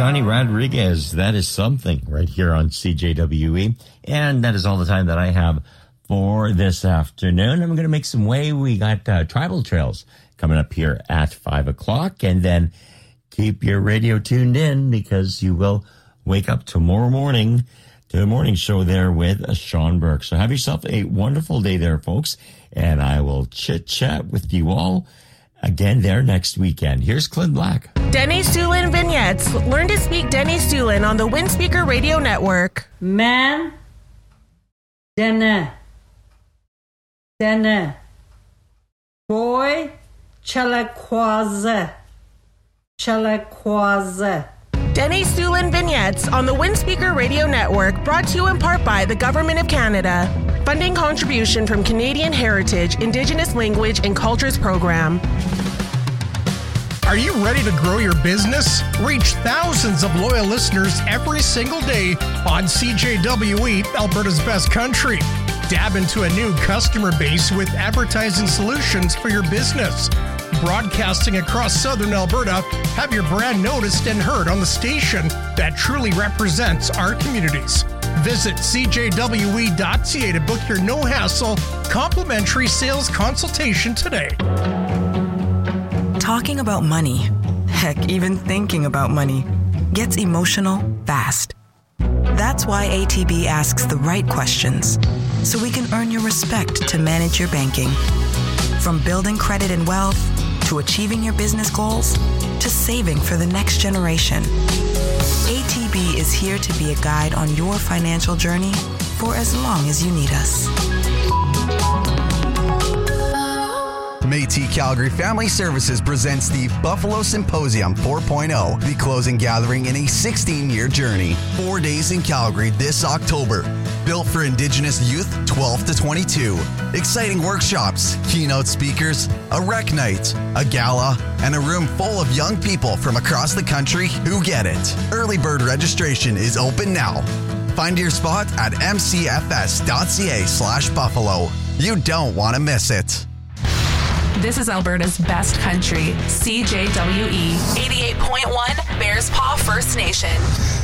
Johnny Rodriguez. That is something right here on CJWE. And that is all the time that I have for this afternoon. I'm going to make some way. We got Tribal Trails coming up here at 5 o'clock. And then keep your radio tuned in because you will wake up tomorrow morning to the morning show there with Sean Burke. So have yourself a wonderful day there, folks. And I will chit-chat with you all again there next weekend. Here's Clint Black. Denny Stulin Vignettes. Learn to speak Denny Stulin on the Windspeaker Radio Network. Man. Denne. Boy. Chalakwaze. Denny Stulin Vignettes on the Windspeaker Radio Network, brought to you in part by the Government of Canada. Funding contribution from Canadian Heritage, Indigenous Language and Cultures Program. Are you ready to grow your business? Reach thousands of loyal listeners every single day on CJWE, Alberta's best country. Dab into a new customer base with advertising solutions for your business. Broadcasting across southern Alberta, have your brand noticed and heard on the station that truly represents our communities. Visit cjwe.ca to book your no-hassle, complimentary sales consultation today. Talking about money, heck, even thinking about money, gets emotional fast. That's why ATB asks the right questions, so we can earn your respect to manage your banking. From building credit and wealth, to achieving your business goals, to saving for the next generation. ATB is here to be a guide on your financial journey for as long as you need us. Métis Calgary Family Services presents the Buffalo Symposium 4.0, the closing gathering in a 16-year journey. 4 days in Calgary this October. Built for Indigenous youth 12 to 22. Exciting workshops, keynote speakers, a rec night, a gala, and a room full of young people from across the country who get it. Early bird registration is open now. Find your spot at mcfs.ca/Buffalo. You don't want to miss it. This is Alberta's best country, CJWE 88.1 Bears Paw First Nation.